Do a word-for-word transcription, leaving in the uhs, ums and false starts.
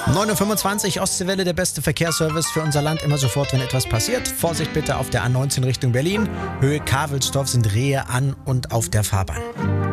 neun Uhr fünfundzwanzig, Ostseewelle, der beste Verkehrsservice für unser Land. Immer sofort, wenn etwas passiert. Vorsicht bitte auf der A neunzehn Richtung Berlin. Höhe Kavelsdorf sind Rehe an und auf der Fahrbahn.